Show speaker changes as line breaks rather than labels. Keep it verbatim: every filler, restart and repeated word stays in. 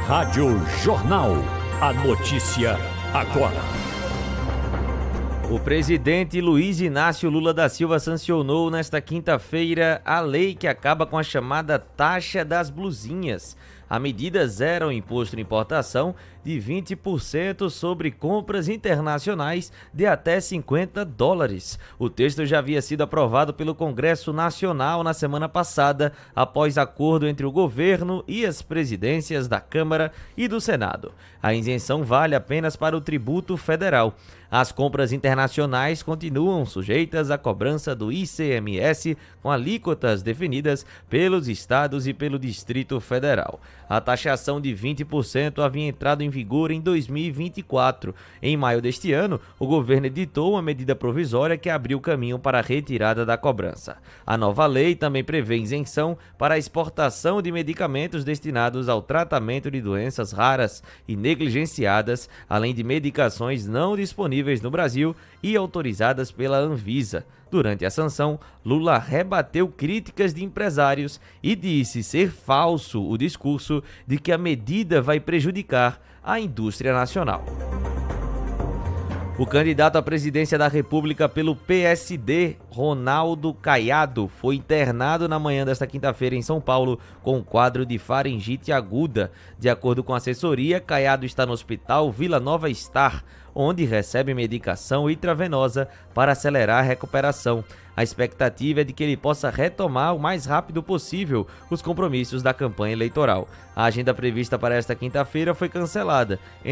Rádio Jornal. A notícia agora.
O presidente Luiz Inácio Lula da Silva sancionou nesta quinta-feira a lei que acaba com a chamada taxa das blusinhas. A medida zera o imposto de importação de vinte por cento sobre compras internacionais de até cinquenta dólares. O texto já havia sido aprovado pelo Congresso Nacional na semana passada, após acordo entre o governo e as presidências da Câmara e do Senado. A isenção vale apenas para o tributo federal. As compras internacionais continuam sujeitas à cobrança do I C M S com alíquotas definidas pelos estados e pelo Distrito Federal. A taxação de vinte por cento havia entrado em vigor em dois mil e vinte e quatro. Em maio deste ano, o governo editou uma medida provisória que abriu caminho para a retirada da cobrança. A nova lei também prevê isenção para a exportação de medicamentos destinados ao tratamento de doenças raras e negligenciadas, além de medicações não disponíveis no Brasil e autorizadas pela Anvisa. Durante a sanção, Lula rebateu críticas de empresários e disse ser falso o discurso de que a medida vai prejudicar a indústria nacional. O candidato à presidência da República pelo P S D, Ronaldo Caiado, foi internado na manhã desta quinta-feira em São Paulo com um quadro de faringite aguda. De acordo com a assessoria, Caiado está no Hospital Vila Nova Star, onde recebe medicação intravenosa para acelerar a recuperação. A expectativa é de que ele possa retomar o mais rápido possível os compromissos da campanha eleitoral. A agenda prevista para esta quinta-feira foi cancelada.